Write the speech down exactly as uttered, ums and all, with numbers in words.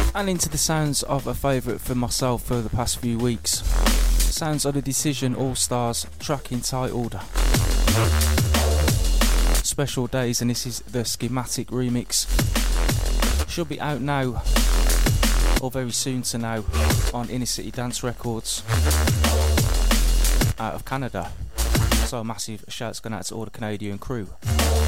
And into the sounds of a favourite for myself for the past few weeks. Sounds of the Decision All-Stars track entitled Special Days, and this is the Schematic remix. Should be out now, or very soon to now, on Inner City Dance Records out of Canada. So a massive shout's going out to all the Canadian crew.